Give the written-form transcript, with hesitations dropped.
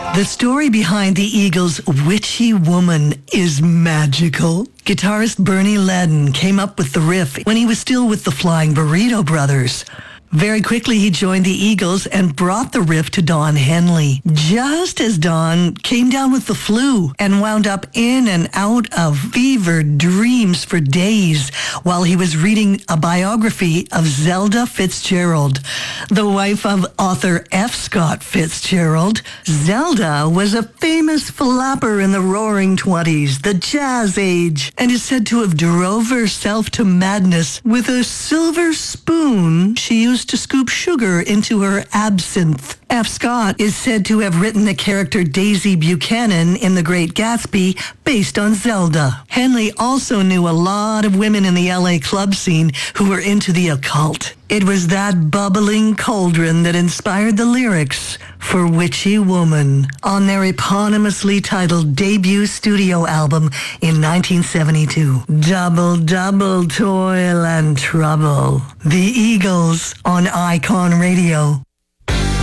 The story behind the Eagles' Witchy Woman is magical. Guitarist Bernie Leadon came up with the riff when he was still with the Flying Burrito Brothers. Very quickly, he joined the Eagles and brought the riff to Don Henley, just as Don came down with the flu and wound up in and out of fevered dreams for days while he was reading a biography of Zelda Fitzgerald, the wife of author F. Scott Fitzgerald. Zelda was a famous flapper in the Roaring Twenties, the Jazz Age, and is said to have drove herself to madness with a silver spoon she used to scoop sugar into her absinthe. F. Scott is said to have written the character Daisy Buchanan in The Great Gatsby based on Zelda. Henley also knew a lot of women in the LA club scene who were into the occult. It was that bubbling cauldron that inspired the lyrics for Witchy Woman on their eponymously titled debut studio album in 1972. Double, double toil and trouble. The Eagles on Icon Radio.